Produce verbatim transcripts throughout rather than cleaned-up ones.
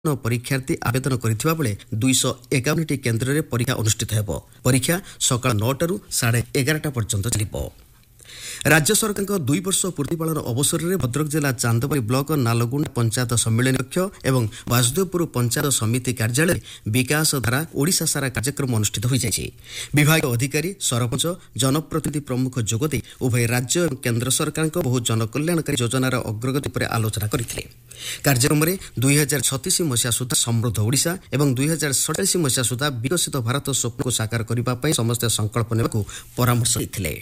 परीक्षार्थी आवेदन करथिबा बेले दुईश एकावनटी केन्द्र में परीक्षा अनुष्ठित हेब। परीक्षा सकाळ नौटारू साढ़े एगारटा पर्यंत चलिब। राज्य सरकार दुई वर्ष पूर्ति पालन अवसर में भद्रक जिला चांदबारी ब्लॉक नालगुंडा पंचायत सम्मेलन कक्ष एवं वासुदेवपुर पंचायत समिति कार्यालय विकास धारा ओडिशा सारा कार्यक्रम अनुष्ठित हो जाइछि। विभाग अधिकारी सरपंच जनप्रतिनिधि प्रमुख जोगदे उभय राज्य और केन्द्र सरकार बहु जनकल्याणकारी योजनार अग्रगति पर आलोचना करथिले। कार्यक्रम में दुई हजार छत्तीस मसीहा सुधा समृद्ध ओडिशा एवं दुई हजार सड़चाश मसीहा सुधा विकसित भारत स्वप्न को साकार करने समस्त संकल्प नेबाकू परामर्श देथिले।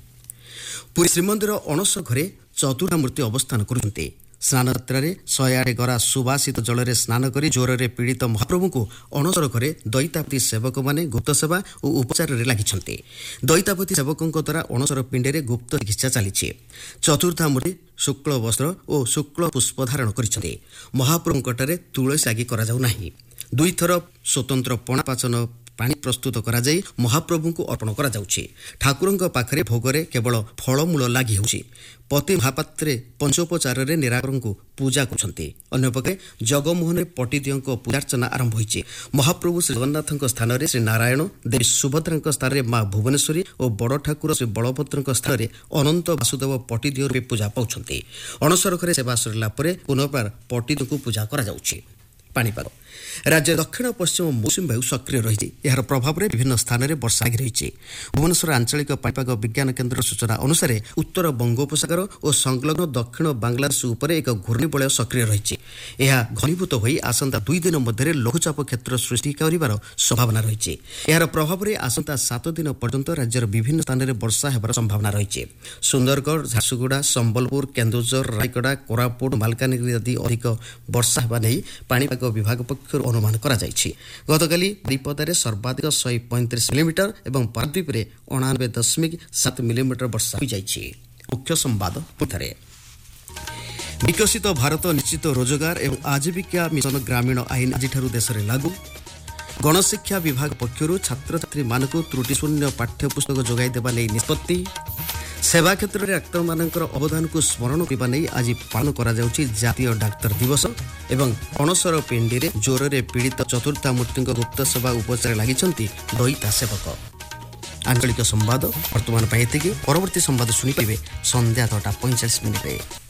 पुरी श्रीमंदिर अणस घरे चतुर्था मूर्ति अवस्थान करुछन्ते। स्नानयात्रा शहे आठ गरा सुवासित जल में स्नान कर ज्वर में पीड़ित महाप्रभु को अणसर घरे दैतापति सेवक मैंने गुप्त सेवा और उपचार में लगिछन्ते। दैतापति सेवकों द्वारा अणसर पिंडे गुप्त चिकित्सा चली। चतुर्था मूर्ति शुक्ल वस्त्र और शुक्ल पुष्प धारण कर महाप्रभुकटे तुलसी आगि करा जाउ नाही। दुई थर स्वतंत्र पणा पाचन पानी प्रस्तुत करा जाई महाप्रभु को अर्पण करा जाउछि। ठाकुरंक पाखरे भोगरे केवल फलमूल लागि होछि। पति महापात्रे पंचोपचार रे निराकरण को पूजा करछन्ते। अन्यपके जगमोहन रे पटिदियंक पूजार्चना आरंभ होइछि। महाप्रभु श्री जगन्नाथंक स्थान रे श्री नारायण, देवी सुभद्रांक स्थान रे मां भुवनेश्वरी और बड़ ठाकुर श्री बलभद्रंक स्थान रे अनंत वासुदेव पटिदिय रे पूजा पाउछन्ते। अणसर घरे सेवा सरिला परे पुनर्बार पटिदिय को पूजा करा जाउछि। पाणीपाग राज्य दक्षिण पश्चिम मौसुमी वायु सक्रिय रही। यार प्रभाव में विभिन्न स्थान में वर्षा लगी रही। भुवनेश्वर आंचलिक पाणीपाग विज्ञान केन्द्र सूचना अनुसार उत्तर बंगोपसागर और संलग्न दक्षिण बांग्लादेश उपर एक घूर्णिबलय सक्रिय रही। यह घनीभूत हो आसंता दुई दिन मध्य लघुचाप क्षेत्र सृष्टि कर संभावना रही। यार प्रभाव में आसंता सात दिन पर्यंत राज्यर विभिन्न स्थान में वर्षा होबार संभावना रही। सुंदरगढ़, झारसुगुड़ा, संबलपुर, केन्दुझर, रायगड़ा, कोरापुट, मालकानगिरी आदि अधिक वर्षा होगा नहीं पाणीपाग विभाग पक्षर अनुमान करा जाइछि। गतकाली बारिपदार सर्वाधिक शहे पैंतीस मिलीमीटर और पारादीप में अणानबे दशमिक सात मिलीमीटर वर्षा हो जाइछि। मुख्य संवाद पुथरे विकसित भारत निश्चित रोजगार एवं आजीविका मिशन ग्रामीण आईन आज देश में लागू। गणशिक्षा विभाग पक्षर छात्र छात्री मानक त्रुटिशून्य पाठ्यपुस्तक जोगाई देवा नहीं निष्पत्ति। सेवा क्षेत्र में डाक्तर मानकर अवदान को स्मरण करने नहीं आज पालन करा जाउछि जातीय डाक्तर दिवस। एवं अणसर पिंडी रे ज्वर में पीड़ित चतुर्था मूर्ति गुप्त सेवा उपचार लगिछन्ति दैता सेवक। आंचलिक संवाद वर्तमान पाइति परवर्ती संवाद शुणी पारे संध्या छटा पैंचाश मिनिट।